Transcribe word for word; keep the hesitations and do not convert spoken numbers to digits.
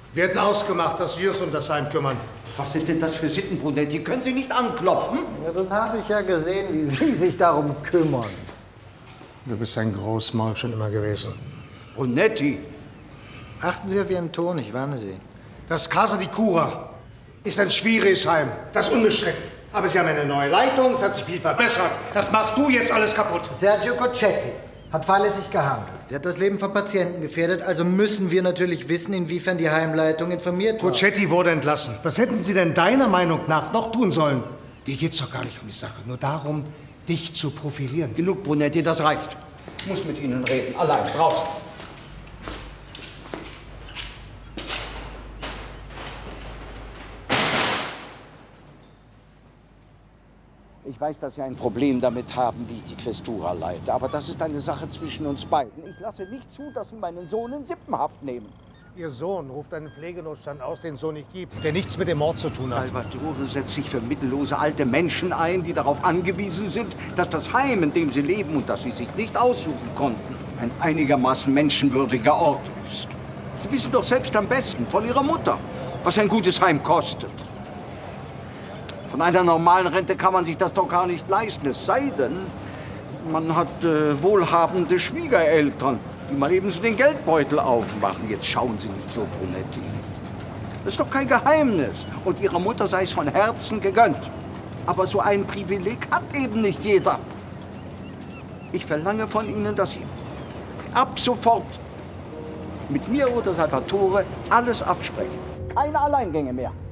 Wir hätten ausgemacht, dass wir uns um das Heim kümmern. Was sind denn das für Sitten, Brunetti? Können Sie nicht anklopfen? Ja, das habe ich ja gesehen, wie Sie sich darum kümmern. Du bist ein Großmaul schon immer gewesen. Brunetti! Achten Sie auf Ihren Ton, ich warne Sie. Das Casa di Cura ist ein schwieriges Heim, das ist unbestritten. Aber Sie haben eine neue Leitung, es hat sich viel verbessert. Das machst du jetzt alles kaputt. Sergio Cocchetti hat fahrlässig gehandelt. Der hat das Leben von Patienten gefährdet, also müssen wir natürlich wissen, inwiefern die Heimleitung informiert wurde. Cocchetti wurde entlassen. Was hätten Sie denn deiner Meinung nach noch tun sollen? Dir geht's doch gar nicht um die Sache, nur darum, dich zu profilieren. Genug, Brunetti, das reicht. Ich muss mit Ihnen reden, allein, draußen. Ich weiß, dass Sie ein Problem damit haben, wie ich die Questura leite. Aber das ist eine Sache zwischen uns beiden. Ich lasse nicht zu, dass Sie meinen Sohn in Sippenhaft nehmen. Ihr Sohn ruft einen Pflegenotstand aus, den es so nicht gibt, der nichts mit dem Mord zu tun hat. Salvatore setzt sich für mittellose alte Menschen ein, die darauf angewiesen sind, dass das Heim, in dem sie leben und das sie sich nicht aussuchen konnten, ein einigermaßen menschenwürdiger Ort ist. Sie wissen doch selbst am besten von Ihrer Mutter, was ein gutes Heim kostet. Von einer normalen Rente kann man sich das doch gar nicht leisten. Es sei denn, man hat äh, wohlhabende Schwiegereltern, die mal eben so den Geldbeutel aufmachen. Jetzt schauen Sie nicht so, Brunetti. Das ist doch kein Geheimnis. Und Ihrer Mutter sei es von Herzen gegönnt. Aber so ein Privileg hat eben nicht jeder. Ich verlange von Ihnen, dass Sie ab sofort mit mir oder Salvatore alles absprechen. Keine Alleingänge mehr.